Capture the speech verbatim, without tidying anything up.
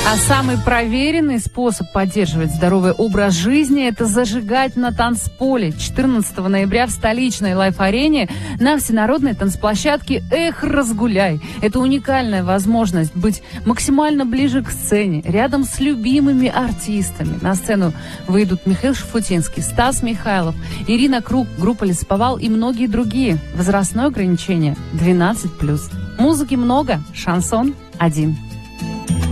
А самый проверенный способ поддерживать здоровый образ жизни – это зажигать на танцполе. четырнадцатого ноября в столичной лайф-арене на всенародной танцплощадке «Эх, разгуляй». Это уникальная возможность быть максимально ближе к сцене, рядом с любимыми артистами. На сцену выйдут Михаил Шафутинский, Стас Михайлов, Ирина Круг, группа «Лесоповал» и многие другие. Возрастное ограничение – двенадцать плюс. Музыки много, шансон один.